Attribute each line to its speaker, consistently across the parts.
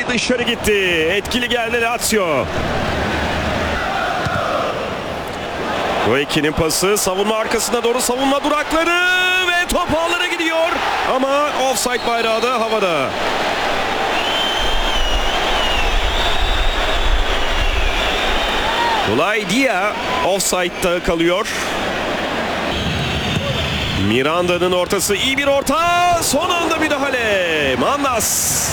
Speaker 1: ve dışarı gitti. Etkili geldi Lazio. Gueki'nin pası, savunma arkasına doğru, savunma durakları ve top ağlara gidiyor. Ama offside bayrağı da havada. Bulay Dia offside'da kalıyor. Miranda'nın ortası, iyi bir orta, son anda müdahale. Mandas.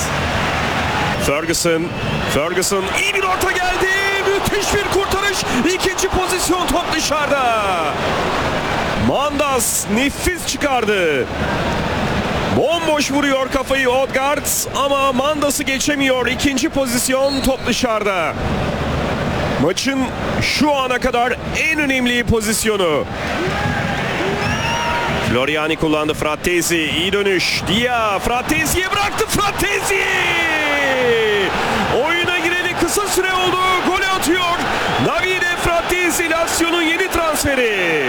Speaker 1: Ferguson iyi bir orta geldi. Müthiş bir kurtarış. İkinci pozisyon, top dışarıda. Mandas nefis çıkardı. Bomboş vuruyor kafayı Odegaard ama Mandas'ı geçemiyor. İkinci pozisyon, top dışarıda. Maçın şu ana kadar en önemli pozisyonu. Floriani kullandı, Frattesi iyi dönüş. Dia Fratesi'ye bıraktı, Frattesi! Oyuna gireli kısa süre oldu, golü atıyor. Davide Frattesi, Lazio'nun yeni transferi.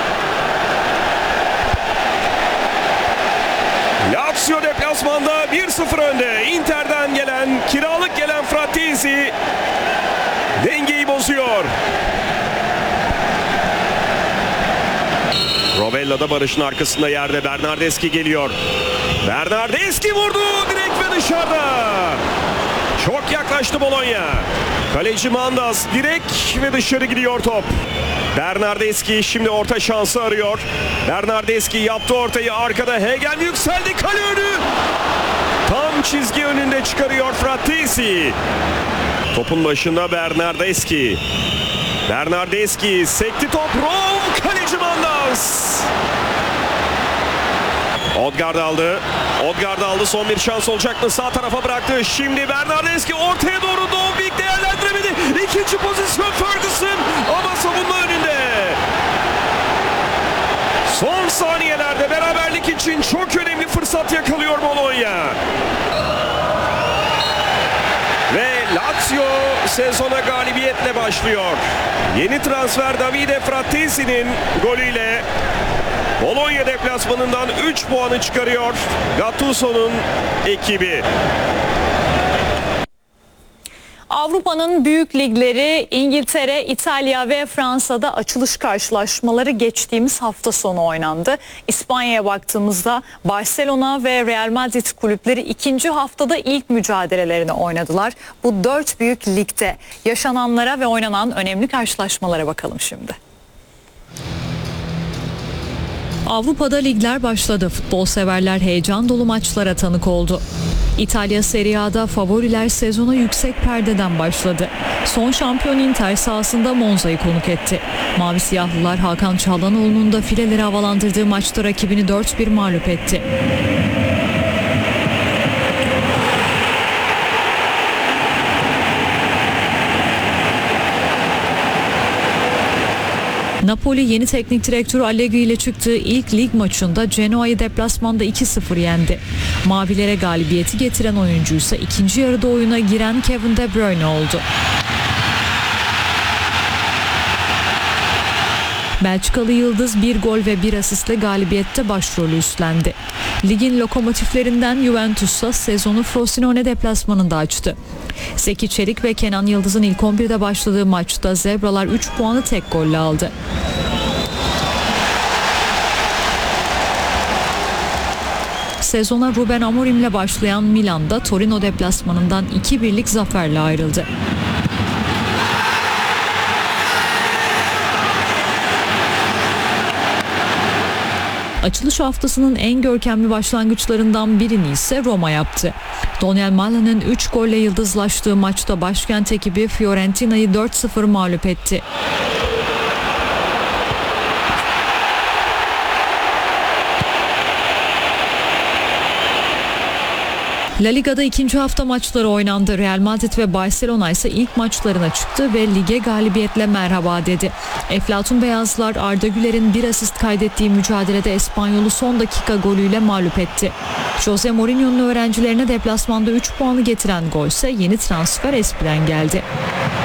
Speaker 1: Lazio deplasmanda 1-0 önde. Inter'den kiralık gelen Frattesi dengeyi bozuyor. Rovella da Barış'ın arkasında yerde. Bernardeschi geliyor. Bernardeschi vurdu direkt ve dışarıda. Çok yaklaştı Bologna. Kaleci Mandas direkt ve dışarı gidiyor top. Bernardeschi şimdi orta şansı arıyor. Bernardeschi yaptı ortayı, arkada Hegel yükseldi, kale önü. Tam çizgi önünde çıkarıyor Frattesi. Topun başında Bernardeschi. Bernardeschi sekti top, Rom, kaleci Mandas. Odegaard aldı, son bir şans olacak mı? Sağ tarafa bıraktı. Şimdi Bernardeschi ortaya doğru, Dovbik değerlendiremedi. İkinci pozisyon Ferguson ama savunma önünde. Son saniyelerde beraberlik için çok önemli fırsat yakalıyor Bologna. Ve Lazio sezona galibiyetle başlıyor. Yeni transfer Davide Frattesi'nin golüyle Bologna deplasmanından 3 puanı çıkarıyor Gattuso'nun ekibi.
Speaker 2: Avrupa'nın büyük ligleri İngiltere, İtalya ve Fransa'da açılış karşılaşmaları geçtiğimiz hafta sonu oynandı. İspanya'ya baktığımızda Barcelona ve Real Madrid kulüpleri ikinci haftada ilk mücadelelerini oynadılar. Bu 4 büyük ligde yaşananlara ve oynanan önemli karşılaşmalara bakalım şimdi. Avrupa'da ligler başladı. Futbol severler heyecan dolu maçlara tanık oldu. İtalya Serie A'da favoriler sezona yüksek perdeden başladı. Son şampiyon Inter sahasında Monza'yı konuk etti. Mavi siyahlılar Hakan Çalhanoğlu'nun da fileleri havalandırdığı maçta rakibini 4-1 mağlup etti. Napoli yeni teknik direktörü Allegri ile çıktığı ilk lig maçında Genoa'yı deplasmanda 2-0 yendi. Mavilere galibiyeti getiren oyuncuysa ikinci yarıda oyuna giren Kevin De Bruyne oldu. Belçikalı yıldız bir gol ve bir asistle galibiyette başrolü üstlendi. Ligin lokomotiflerinden Juventus'a sezonu Frosinone deplasmanında açtı. Zeki Çelik ve Kenan Yıldız'ın ilk 11'de başladığı maçta Zebralar 3 puanı tek golle aldı. Sezona Ruben Amorim'le başlayan Milan'da Torino deplasmanından 2-1'lik zaferle ayrıldı. Açılış haftasının en görkemli başlangıçlarından birini ise Roma yaptı. Daniel Mala'nın 3 golle yıldızlaştığı maçta başkent ekibi Fiorentina'yı 4-0 mağlup etti. La Liga'da ikinci hafta maçları oynandı. Real Madrid ve Barcelona ise ilk maçlarına çıktı ve lige galibiyetle merhaba dedi. Eflatun Beyazlar Arda Güler'in bir asist kaydettiği mücadelede İspanyol'u son dakika golüyle mağlup etti. Jose Mourinho'nun öğrencilerine deplasmanda 3 puanı getiren gol ise yeni transfer Espri'den geldi.